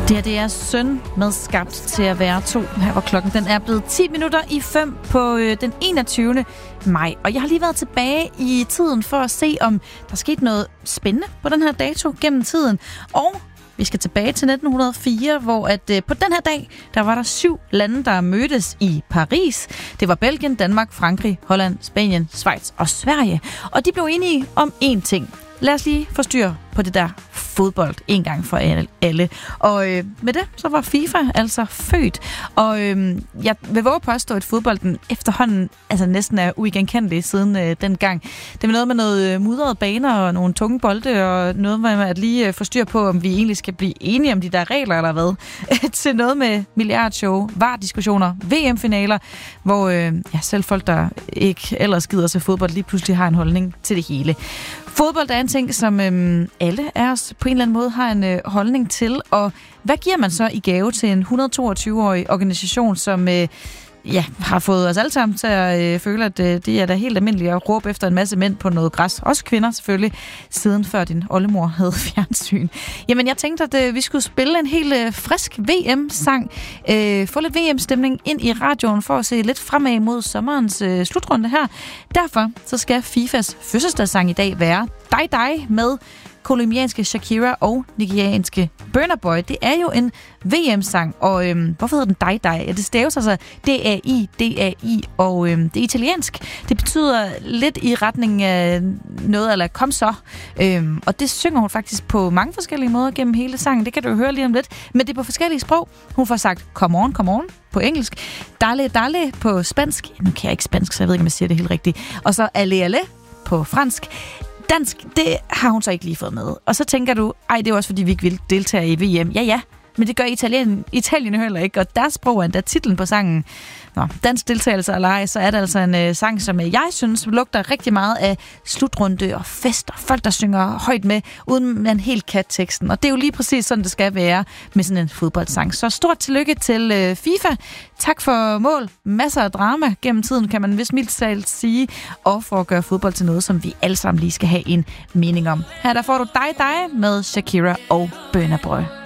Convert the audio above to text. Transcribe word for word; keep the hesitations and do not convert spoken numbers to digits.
Det her, det er Søn med Skabt til at være to. Her var klokken, den er blevet ti minutter i fem på øh, den enogtyvende maj. Og jeg har lige været tilbage i tiden for at se, om der skete noget spændende på den her dato gennem tiden. Og vi skal tilbage til nitten hundrede og fire, hvor at, øh, på den her dag, der var der syv lande, der mødtes i Paris. Det var Belgien, Danmark, Frankrig, Holland, Spanien, Schweiz og Sverige. Og de blev enige om én ting. Lad os lige få styr på det der fodbold en gang for alle. Og øh, med det, så var FIFA altså født. Og øh, jeg vil våge påstå, at fodbolden efterhånden altså næsten er uigenkendelig siden øh, dengang. Det var noget med noget mudrede baner og nogle tunge bolde, og noget med at lige øh, få styr på, om vi egentlig skal blive enige om de der regler eller hvad. Til noget med milliardshow, V A R-diskussioner, V M-finaler, hvor øh, ja, selv folk, der ikke ellers gider til fodbold, lige pludselig har en holdning til det hele. Fodbold er en ting, som øh, alle af os på en eller anden måde har en øh, holdning til, og hvad giver man så i gave til en et hundrede og toogtyve-årig organisation, som øh, ja, har fået os alle sammen til at øh, føle, at øh, det er da helt almindeligt at råbe efter en masse mænd på noget græs, også kvinder selvfølgelig, siden før din oldemor havde fjernsyn. Jamen, jeg tænkte, at øh, vi skulle spille en helt øh, frisk V M-sang, øh, få lidt V M-stemning ind i radioen for at se lidt fremad mod sommerens øh, slutrunde her. Derfor så skal FIFAs fødselsdagssang i dag være Dig Dig med kolumbianske Shakira og nigerianske Burna Boy. Det er jo en V M-sang, og øhm, hvorfor hedder den Dig Dig? Ja, det staves altså D A I D A I, og øhm, det er italiensk. Det betyder lidt i retning af noget, eller kom så. Øhm, og det synger hun faktisk på mange forskellige måder gennem hele sangen. Det kan du jo høre lige om lidt. Men det er på forskellige sprog. Hun får sagt come on, come on på engelsk. Dale, dale på spansk. Nu kan jeg ikke spansk, så jeg ved ikke, om jeg siger det helt rigtigt. Og så alle, alle på fransk. Dansk, det har hun så ikke lige fået med. Og så tænker du, ej, det er også fordi, vi ikke vil deltage i V M. Ja, ja, men det gør Italien, Italien heller ikke, og deres sprog er endda titlen på sangen. Nå, dansk deltagelse eller ej, så er det altså en uh, sang, som jeg synes lugter rigtig meget af slutrunde og fest, og folk, der synger højt med, uden man helt kan teksten. Og det er jo lige præcis sådan, det skal være med sådan en fodboldsang. Så stort tillykke til uh, FIFA. Tak for mål. Masser af drama gennem tiden, kan man vist mildt talt sige, og for at gøre fodbold til noget, som vi alle sammen lige skal have en mening om. Her der får du Dig Dig med Shakira og Burna Boy.